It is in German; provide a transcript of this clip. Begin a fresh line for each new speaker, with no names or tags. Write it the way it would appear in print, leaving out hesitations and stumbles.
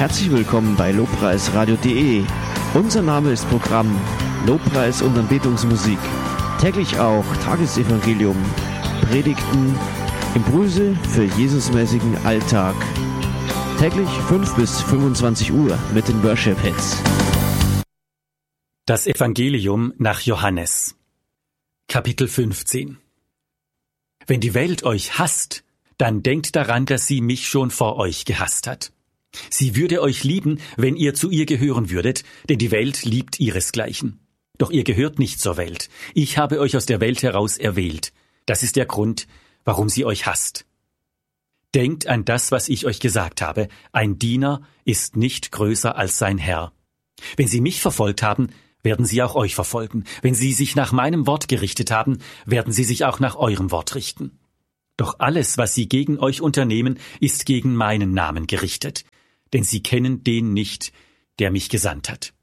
Herzlich willkommen bei lobpreisradio.de. Unser Name ist Programm Lobpreis und Anbetungsmusik. Täglich auch Tagesevangelium, Predigten, Impulse für Jesusmäßigen Alltag. Täglich 5 bis 25 Uhr mit den Worship Hits.
Das Evangelium nach Johannes. Kapitel 15. Wenn die Welt euch hasst, dann denkt daran, dass sie mich schon vor euch gehasst hat. Sie würde euch lieben, wenn ihr zu ihr gehören würdet, denn die Welt liebt ihresgleichen. Doch ihr gehört nicht zur Welt. Ich habe euch aus der Welt heraus erwählt. Das ist der Grund, warum sie euch hasst. Denkt an das, was ich euch gesagt habe. Ein Diener ist nicht größer als sein Herr. Wenn sie mich verfolgt haben, werden sie auch euch verfolgen. Wenn sie sich nach meinem Wort gerichtet haben, werden sie sich auch nach eurem Wort richten. Doch alles, was sie gegen euch unternehmen, ist gegen meinen Namen gerichtet. Denn sie kennen den nicht, der mich gesandt hat.